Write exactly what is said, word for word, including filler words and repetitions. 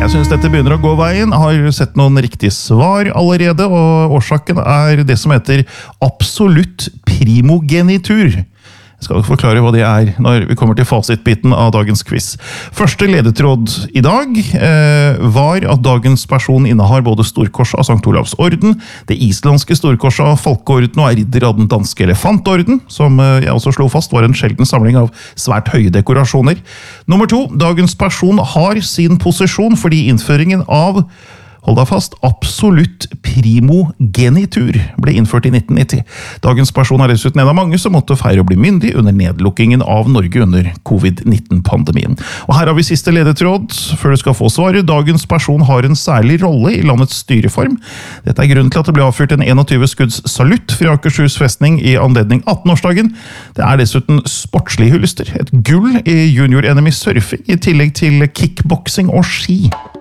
Jeg synes dette begynner å gå veien. Jeg har sett noen riktige svar allerede, og årsaken er det som heter absolutt primogenitur. Jeg skal forklare hva det er når vi kommer til fasitbiten av dagens quiz. Første ledetråd i dag eh, var at dagens person innehar både storkorset av Sankt Olavs orden, det islandske storkorset av Falkeorden og er ridder av den danske elefantorden, som eh, jeg også slo fast var en sjelden samling av svært høye dekorasjoner. Nummer to, dagens person har sin posisjon fordi innføringen av hold deg fast, absolutt primogenitur ble innført i nitten nitti. Dagens person er dessuten en av mange som måtte feire å bli myndig under nedlukkingen av Norge under covid nitten-pandemien. Og her har vi siste ledetråd, før du skal få svaret. Dagens person har en særlig rolle i landets styreform. Dette er grunnen til at det ble avfyrt en enogtyve skudds salutt fra Akershus festning i anledning attenårsdagen. Det er dessuten sportslige hyllester, et gull i junior-N M i surfing, i tillegg til kickboksing og ski.